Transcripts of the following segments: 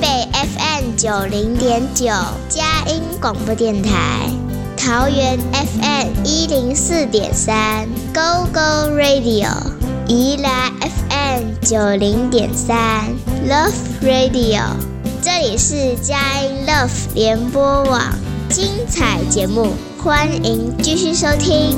北 FM90.9 佳音广播电台，桃园 FM104.3 Go Go Radio， 宜兰 FM90.3 Love Radio， 这里是佳音 Love 联播网，精彩节目，欢迎继续收听。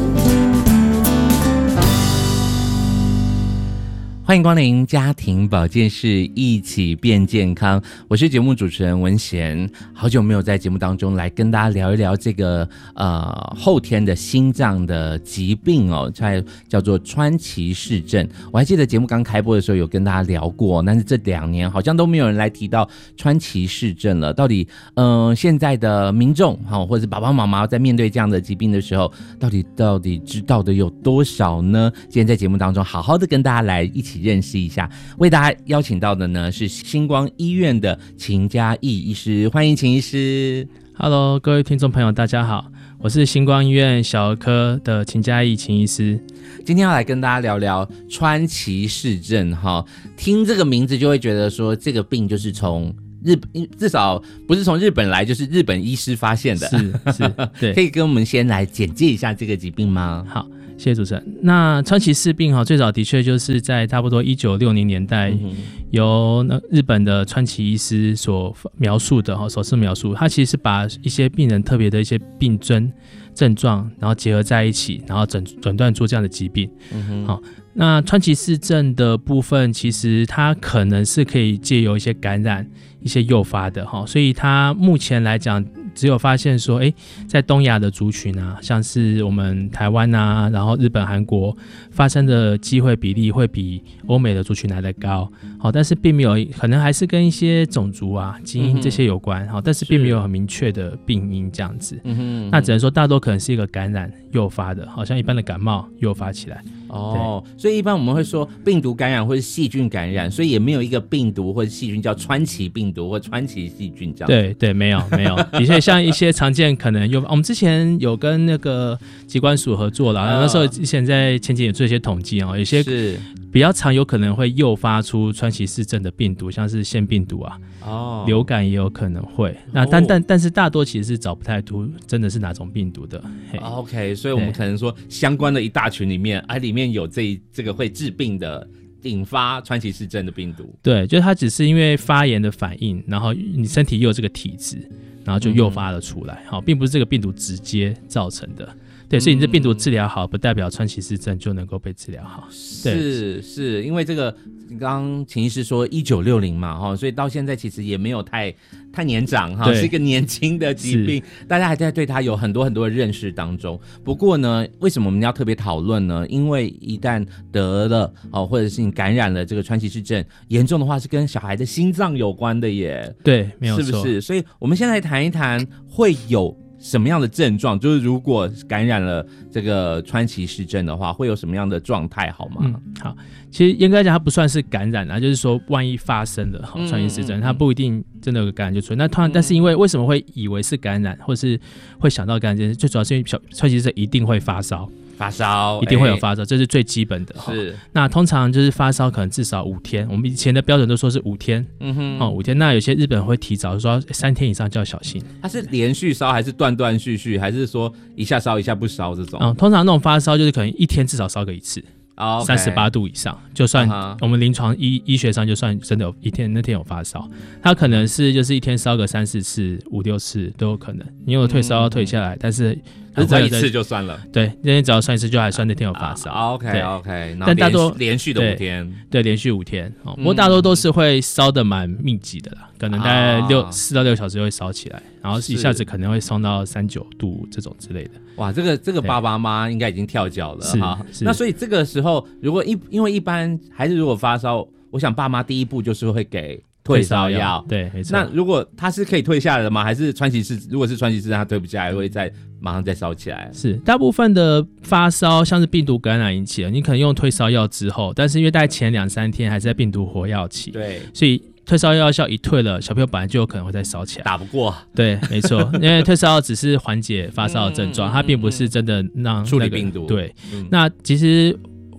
欢迎光临家庭保健室，一起变健康。我是节目主持人文贤，好久没有在节目当中来跟大家聊一聊这个后天的心脏的疾病哦，叫做川崎氏症。我还记得节目刚开播的时候有跟大家聊过，但是这2年好像都没有人来提到川崎氏症了。到底现在的民众或者是爸爸妈妈在面对这样的疾病的时候，到底知道的有多少呢？今天在节目当中好好的跟大家来一起认识一下，为大家邀请到的呢是星光医院的秦嘉义医师，欢迎秦医师。 Hello， 各位听众朋友，大家好，我是星光医院小儿科的秦嘉义秦医师。 今天要来跟大家聊聊川崎氏症哈，听这个名字就会觉得说这个病就是从至少不是从日本来，就是日本医师发现的。 是，对。 可以跟我们先来简介一下这个疾病吗？ 好，谢谢主持人。那川崎氏病最早的确就是在差不多1960年代，由日本的川崎医师所描述的首次描述。他其实是把一些病人特别的一些病症状，然后结合在一起，然后诊断出这样的疾病。好，那川崎氏症的部分，其实它可能是可以借由一些感染、一些诱发的，所以它目前来讲，只有发现说，在东亚的族群啊，像是我们台湾啊，然后日本、韩国发生的机会比例会比欧美的族群来得高，但是并没有，可能还是跟一些种族啊、基因这些有关，但是并没有很明确的病因这样子。那只能说大多可能是一个感染诱发的，好像一般的感冒诱发起来。 所以一般我们会说病毒感染或是细菌感染，所以也没有一个病毒或者细菌叫川崎病毒或川崎细菌这样。 对，没有。的确，像一些常见可能我们之前有跟那个疾管署合作了，那时候之前在前几年有做一些统计有些是比较常有可能會诱发出川崎氏症的病毒，像是腺病毒啊，流感也有可能会。那但是大多其实是找不太出真的是哪种病毒的。 OK， 所以我们可能说相关的一大群里面，里面有这个会致病的引发川崎氏症的病毒。对， 就是它只是因为发炎的反应，然后你身体又有这个体质，然后就诱发了出来，并不是这个病毒直接造成的。对，所以你这病毒治疗好，不代表川崎氏症就能够被治疗好。 是，因为这个刚刚秦医师说1960嘛，所以到现在其实也没有太年长哈，是一个年轻的疾病，大家还在对它有很多的认识当中。不过呢，为什么我们要特别讨论呢？因为一旦得了或者是你感染了这个川崎氏症，严重的话是跟小孩的心脏有关的耶。 对，没有错， 是不是？所以我们先来谈一谈会有什么样的症状，就是如果感染了这个川崎氏症的话，会有什么样的状态好吗？ 好，其实严格来讲它不算是感染啊，就是说万一发生了川崎氏症，它不一定真的有个感染就出来。但是因为什么会以为是感染，或是会想到感染这件事，最主要是因为川崎氏症一定会发烧一定会有发烧，这是最基本的。是，那通常就是发烧可能至少5天，我们以前的标准都说是5天。5天。那有些日本人会提早说3天以上就要小心。 它是连续烧还是断断续续，还是说一下烧一下不烧这种？ 通常那种发烧就是可能1天至少烧个1次。38度以上，就算我们临床医学上就算真的有那天有发烧，他可能是就是1天烧个3-4次、5-6次都有可能。你有退烧退下来，但是只要1次就算了。 对，那天只要算1次就还算那天有发烧。 OK， 但大多连续的5天， 对，连续5天。不过大多都是会烧得蛮密集的啦，可能大概4到6小时就会烧起来，然后一下子可能会烧到39度这种之类的。 哇，这个爸爸妈应该已经跳脚了哈。那所以这个时候，如果因为一般还是如果发烧，我想爸妈第一步就是会给退烧药。 对，没错。 那如果他是可以退下来的吗？还是如果是川崎氏症他退不下来，会马上再烧起来？ 是，大部分的发烧像是病毒感染引起的，你可能用退烧药之后，但是因为大概前2-3天还是在病毒活跃期， 对， 所以退烧药效一退了，小朋友本来就有可能会再烧起来， 打不过。 对，没错，因为退烧药只是缓解发烧的症状，它并不是真的让处理病毒。 对，那其实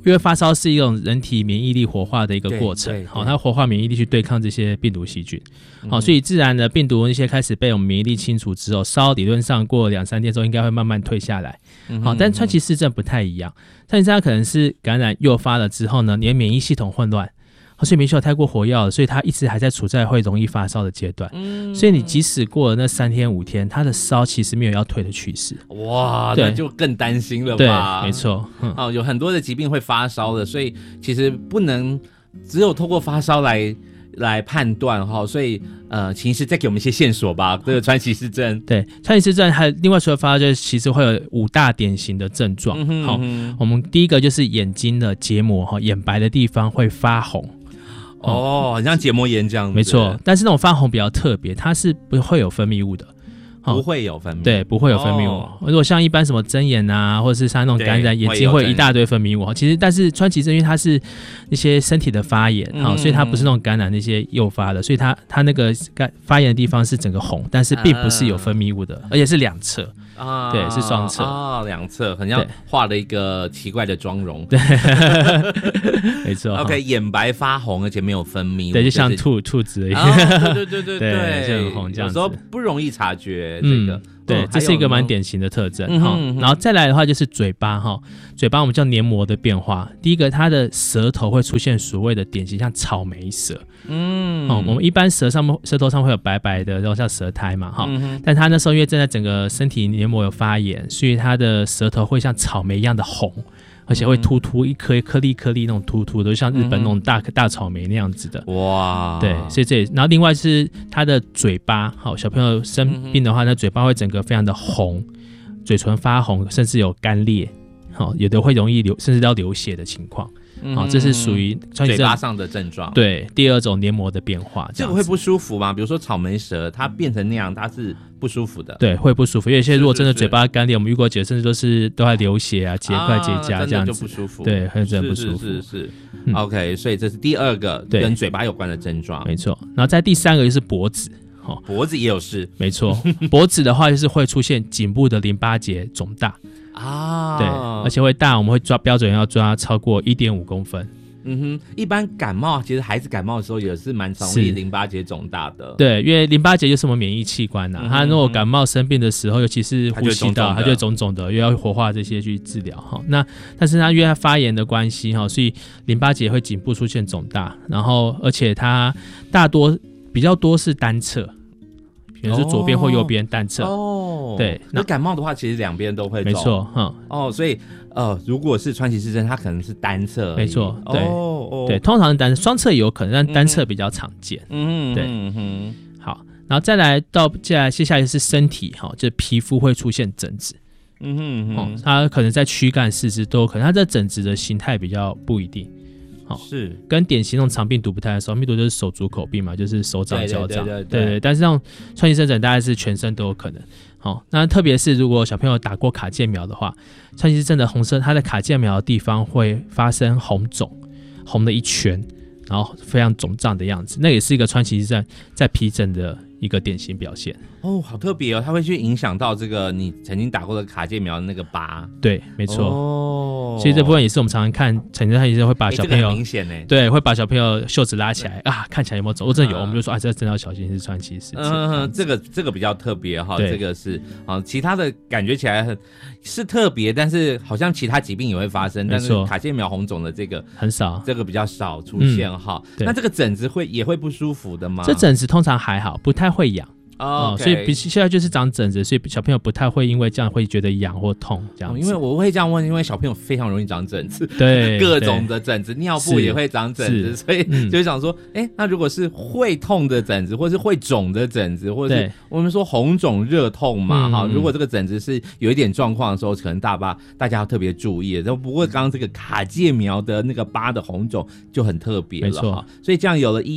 因为发烧是一种人体免疫力活化的一个过程，好，它活化免疫力去对抗这些病毒细菌，好，所以自然的病毒那些开始被我们免疫力清除之后，烧理论上过2-3天之后应该会慢慢退下来，好，但川崎氏症不太一样，川崎氏症可能是感染诱发了之后呢，你的免疫系统混乱。所以免疫系统太过活跃了，所以它一直还在处在会容易发烧的阶段。所以你即使过了那3天5天，它的烧其实没有要退的趋势。 哇，那就更担心了吧？ 对，没错。 有很多的疾病会发烧的，所以其实不能只有透过发烧来判断哈。所以请医师再给我们一些线索吧。这个川崎氏症， 对，川崎氏症还另外除了发烧，就是其实会有5大典型的症状。好，我们第一个就是眼睛的结膜眼白的地方会发红。 很像结膜炎这样子， 没错。但是那种发红比较特别，它是不会有分泌物的， 不会有分泌物， 对，不会有分泌物。如果像一般什么针眼啊，或者是像那种感染，眼睛会有一大堆分泌物。其实，但是川崎氏因为它是一些身体的发炎，所以它不是那种感染那些诱发的，所以它那个发炎的地方是整个红，但是并不是有分泌物的，而且是2侧。对，是双侧 2侧，很像画了一个奇怪的妆容。 对，没错。 OK， 眼白发红，而且没有分泌物， 对，就像兔子一样。 对， 就很红这样子。 有时候不容易察觉这个。 对，这是一个蛮典型的特征。然后再来的话就是嘴巴嘴巴我们叫黏膜的变化。第一个，它的舌头会出现所谓的典型像草莓舌。我们一般舌头上会有白白的，然后像舌苔嘛但它那时候因为正在整个身体黏膜有发炎，所以它的舌头会像草莓一样的红。而且会突一颗颗粒那种突的，就像日本那种大草莓那样子的。哇，对，所以然后另外是他的嘴巴，小朋友生病的话，那嘴巴会整个非常的红，嘴唇发红，甚至有干裂，有的会容易甚至到流血的情况。这是属于嘴巴上的症状。 对，第2种黏膜的变化， 这个会不舒服吗？比如说草莓舌，它变成那样，它是不舒服的。 对，会不舒服。因为有些如果真的嘴巴干裂，我们遇过几个甚至都在流血啊、结块结痂这样子， 就不舒服。 对，会真的不舒服。 是。OK， 所以这是第2个跟嘴巴有关的症状。 没错。然后在第3个就是脖子。 脖子也有事。没错。脖子的话就是会出现颈部的淋巴结肿大。对，而且会大，我们会标准要抓超过1.5公分。 一般感冒，其实孩子感冒的时候也是蛮容易淋巴结肿大的。 对，因为淋巴结就是我们免疫器官它如果感冒生病的时候，尤其是呼吸道，它就会肿肿的，又要活化这些去治疗但是它因为它发炎的关系所以淋巴结会颈部出现肿大，然后而且它比较多是单侧。比如说左边或右边单侧。对， 那感冒的话，其实2边都会肿。 没错， 所以如果是川崎氏症，它可能是单侧而已。 没错，对，通常单双侧也有可能，但单侧比较常见。对，好，然后再来接下来是身体就是皮肤会出现疹子。它可能在躯干、四肢都有可能，它这疹子的形态比较不一定。 是跟典型那种肠病毒不太像，病毒就是手足口病嘛，就是手掌脚掌，对。但是这种川崎氏症大概是全身都有可能。那特别是如果小朋友打过卡介苗的话，川崎氏症的红色，它的卡介苗的地方会发生红肿，红的一圈，然后非常肿胀的样子，那也是一个川崎氏症在皮疹的一个典型表现。 好特别它会去影响到这个你曾经打过的卡介苗的那个疤。 对，没错。所以这部分也是我们常常看陈医生会把小朋友， 很明显对，会把小朋友袖子拉起来看起来有没有肿？真的有，我们就说这真的要小心是川崎氏症。 这个比较特别这个是其他的感觉起来是特别，但是好像其他疾病也会发生，但是卡介苗红肿的这个很少， 这个比较少出现那这个疹子也会不舒服的吗？ 这疹子通常还好，不太会痒。 所以现在就是长疹子，所以小朋友不太会因为这样会觉得痒或痛这样子。 因为我会这样问，因为小朋友非常容易长疹子， 对， 各种的疹子，尿布也会长疹子，所以就想说，那如果是会痛的疹子，或是会肿的疹子，或者是我们说红肿热痛嘛，如果这个疹子是有一点状况的时候，可能大家要特别注意。不过刚刚这个卡介苗的那个疤的红肿就很特别了，没错。所以这样有了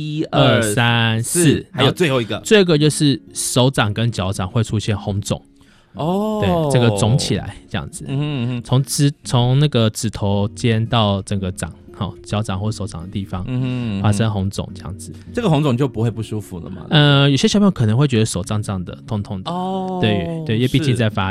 1、2、3、4，还有最后一个就是手掌跟脚掌会出现红肿。对，这个肿起来这样子。从那个指头尖到整个掌，脚掌或手掌的地方，发生红肿这样子。 这个红肿就不会不舒服了吗？ 有些小朋友可能会觉得手胀胀的、痛痛的。对，因为毕竟在发炎。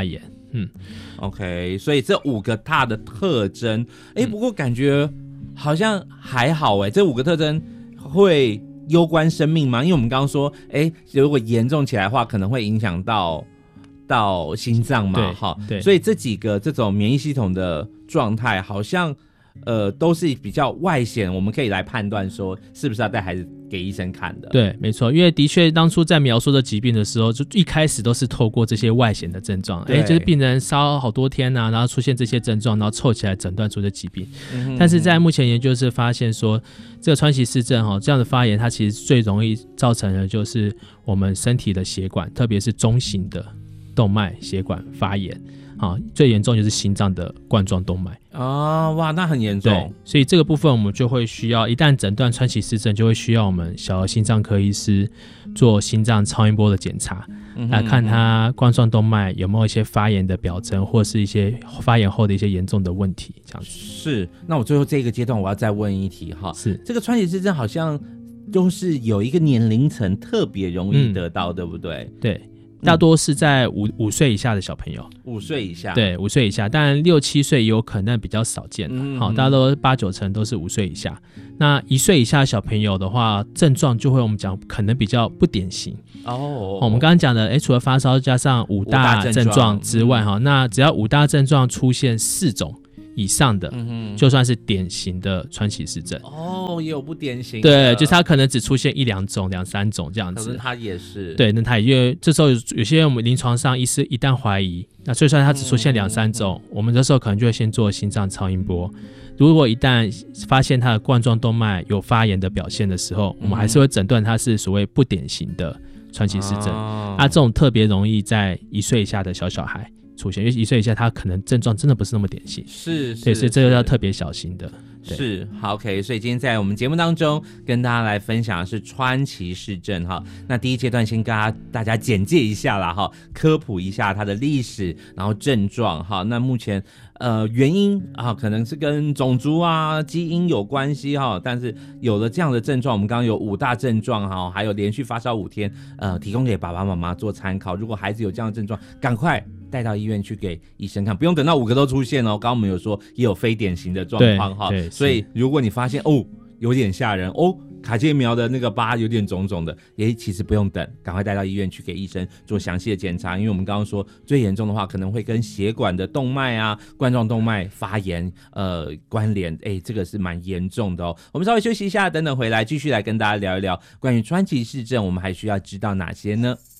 OK， 所以这5个大的特征，不过感觉好像还好这5个特征会攸关生命吗？因为我们刚刚说，如果严重起来的话，可能会影响到心脏嘛， 对， 所以这几个这种免疫系统的状态，好像都是比较外显，我们可以来判断说是不是要带孩子给医生看的。 对，没错，因为的确当初在描述这疾病的时候，就一开始都是透过这些外显的症状，就是病人烧好多天啊，然后出现这些症状，然后凑起来诊断出这疾病。但是在目前研究是发现说，这个川崎氏症这样的发炎，它其实最容易造成的就是我们身体的血管，特别是中型的动脉血管发炎。最严重就是心脏的冠状动脉哇，那很严重。 对，所以这个部分我们就会需要，一旦诊断川崎氏症，就会需要我们小儿心脏科医师做心脏超音波的检查，来看他冠状动脉有没有一些发炎的表征，或是一些发炎后的一些严重的问题。这样子是。那我最后这个阶段我要再问一题是这个川崎氏症好像就是有一个年龄层特别容易得到，对不对？ 对。大多是在5岁以下的小朋友 ，5岁以下， 对，5岁以下，当然6、7岁也有可能，比较少见。大家都8、9成都是5岁以下。那1岁以下的小朋友的话，症状就会我们讲可能比较不典型。我们刚刚讲的，除了发烧加上5大症状之外，那只要5大症状出现4种以上的，就算是典型的川崎氏症。 也有不典型的。 对，就是他可能只出现1、2种、2、3种这样子。 可是他也是。 对，那他也这时候有些我们临床上医师一旦怀疑，那就算他只出现2、3种，我们这时候可能就会先做心脏超音波。如果一旦发现他的冠状动脉有发炎的表现的时候，我们还是会诊断他是所谓不典型的川崎氏症。这种特别容易在1岁以下的小孩出现，因为1岁以下他可能症状真的不是那么典型，对，所以这个要特别小心的。 是，好 ，OK， 所以今天在我们节目当中跟大家来分享的是川崎氏症那第一阶段先跟大家简介一下啦科普一下它的历史，然后症状那目前原因可能是跟种族基因有关系但是有了这样的症状，我们刚刚有5大症状还有连续发烧5天，提供给爸爸妈妈做参考。如果孩子有这样的症状，赶快带到医院去给医生看，不用等到5个都出现刚刚我们有说也有非典型的状况所以如果你发现有点吓人卡介苗的那个疤有点肿肿的，其实不用等，赶快带到医院去给医生做详细的检查，因为我们刚刚说最严重的话可能会跟血管的动脉冠状动脉发炎关联，这个是蛮严重的我们稍微休息一下，等等回来继续来跟大家聊一聊关于川崎氏症，我们还需要知道哪些呢？